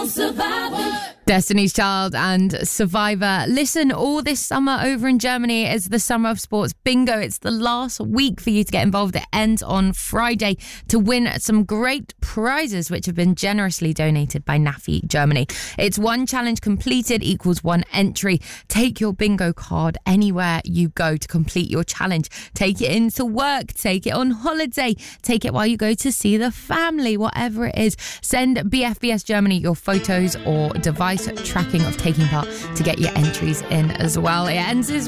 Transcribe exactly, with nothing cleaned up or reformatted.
on Survivor. Destiny's Child and Survivor. Listen, all this summer over in Germany is the Summer of Sports Bingo. It's the last week for you to get involved. It ends on Friday to win some great prizes, which have been generously donated by NAFI Germany. It's one challenge completed equals one entry. Take your bingo card anywhere you go to complete your challenge. Take it into work, take it on holiday, take it while you go to see the family, whatever it is. Send B F B S Germany your photos or device tracking of taking part to get your entries in as well. It ends this